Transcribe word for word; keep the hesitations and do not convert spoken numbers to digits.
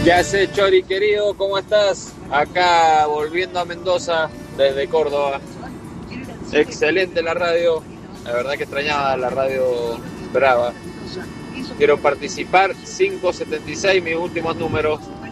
¿Qué hace, Chori querido? ¿Cómo estás? Acá volviendo a Mendoza desde Córdoba. Excelente la radio. La verdad que extrañaba la radio brava. Quiero participar. cinco setenta y seis, mis últimos números.